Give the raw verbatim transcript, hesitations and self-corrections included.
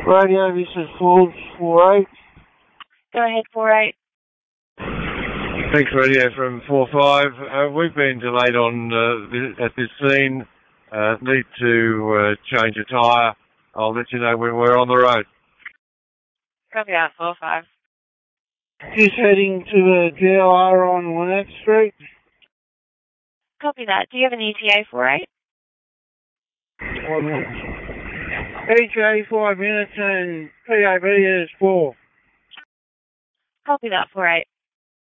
Radio, this is Ford four eight. Go ahead, four eight. Thanks, Radio from four five. Uh, we've been delayed on uh, th- at this scene. Uh, need to uh, change a tyre. I'll let you know when we're on the road. Copy that, four five. Just heading to the G L R on Winnett Street. Copy that. Do you have an E T A, four eight? One minute. E T A five minutes and P A B is four. Copy that, four eight.